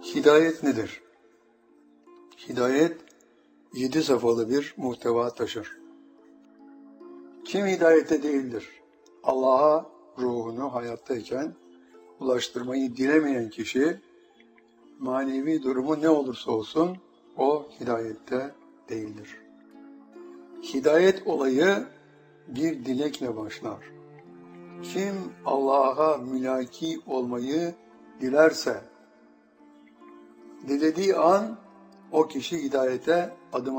Hidayet nedir? Hidayet 7 safhalı bir muhteva taşır. Kim hidayette değildir? Allah'a ruhunu hayattayken ulaştırmayı dilemeyen kişi, manevi durumu ne olursa olsun o hidayette değildir. Hidayet olayı bir dilekle başlar. Kim Allah'a mülaki olmayı dilerse, dilediği an o kişi hidayete adım